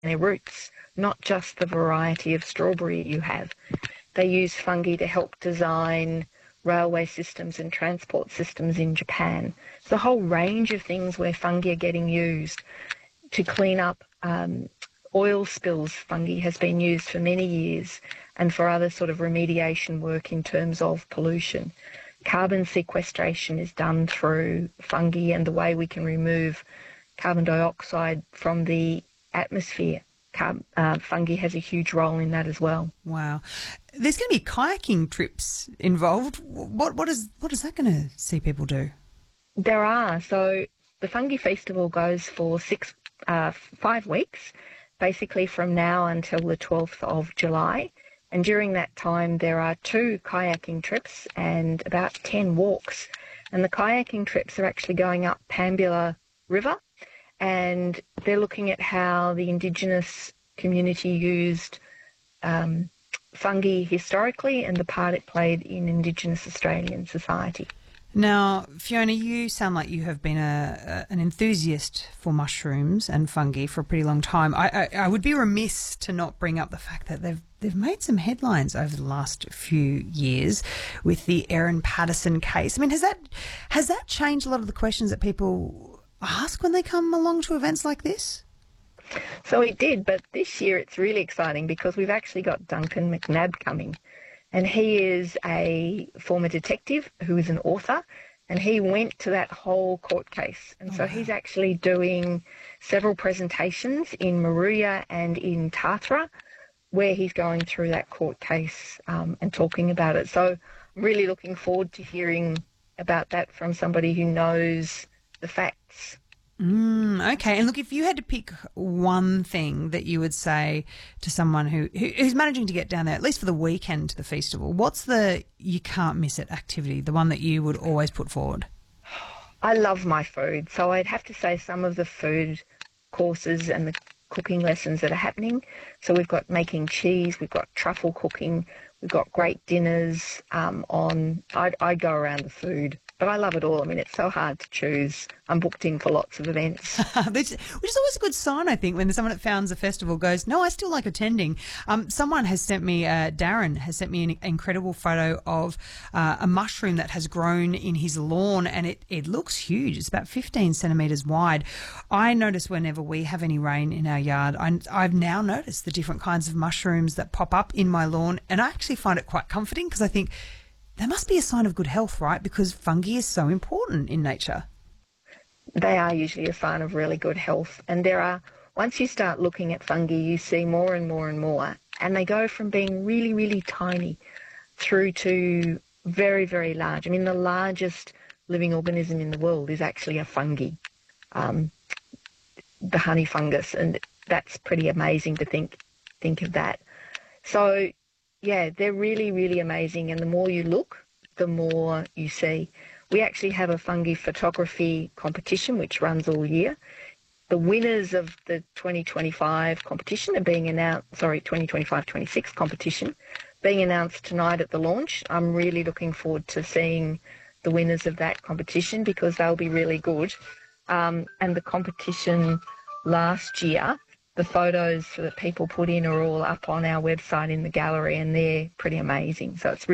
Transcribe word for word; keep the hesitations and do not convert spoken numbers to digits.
their roots, not just the variety of strawberry you have. They use fungi to help design railway systems and transport systems in Japan. It's a whole range of things where fungi are getting used to clean up um, oil spills. Fungi has been used for many years, and for other sort of remediation work in terms of pollution. Carbon sequestration is done through fungi, and the way we can remove carbon dioxide from the atmosphere. Carb, uh, fungi has a huge role in that as well. Wow. There's going to be kayaking trips involved. What what is what is that going to see people do? There are. So the Fungi Festival goes for six, uh, five weeks, basically from now until the twelfth of July. And during that time, there are two kayaking trips and about ten walks. And the kayaking trips are actually going up Pambula River, and they're looking at how the Indigenous community used um, fungi historically and the part it played in Indigenous Australian society. Now, Fiona, you sound like you have been a, a an enthusiast for mushrooms and fungi for a pretty long time. I, I, I would be remiss to not bring up the fact that they've they've made some headlines over the last few years with the Erin Patterson case. I mean, has that has that changed a lot of the questions that people ask when they come along to events like this? So it did, but this year it's really exciting because we've actually got Duncan McNabb coming. And he is a former detective who is an author, and he went to that whole court case. And so he's actually doing several presentations in Moruya and in Tathra, where he's going through that court case um, and talking about it. So I'm really looking forward to hearing about that from somebody who knows the facts. Mm, okay. And look, if you had to pick one thing that you would say to someone who, who who's managing to get down there, at least for the weekend to the festival, what's the you can't miss it activity, the one that you would always put forward? I love my food. So I'd have to say some of the food courses and the cooking lessons that are happening. So we've got making cheese, we've got truffle cooking, we've got great dinners um, on. I'd, I'd go around the food. But I love it all. I mean, it's so hard to choose. I'm booked in for lots of events. Which is always a good sign, I think, when someone that founds a festival goes, no, I still like attending. Um, someone has sent me, uh, Darren has sent me an incredible photo of uh, a mushroom that has grown in his lawn, and it, it looks huge. It's about fifteen centimetres wide. I notice whenever we have any rain in our yard, I, I've now noticed the different kinds of mushrooms that pop up in my lawn, and I actually find it quite comforting because I think, there must be a sign of good health, right? Because fungi is so important in nature. They are usually a sign of really good health. And there are, once you start looking at fungi, you see more and more and more. And they go from being really, really tiny through to very, very large. I mean, the largest living organism in the world is actually a fungi, um, the honey fungus. And that's pretty amazing to think, think of that. So, yeah, they're really, really amazing, and the more you look, the more you see. We actually have a fungi photography competition which runs all year. The winners of the twenty twenty-five competition are being announced, sorry, twenty twenty-five twenty-six competition, being announced tonight at the launch. I'm really looking forward to seeing the winners of that competition because they'll be really good. Um, and the competition last year, the photos that people put in are all up on our website in the gallery, and they're pretty amazing. So it's really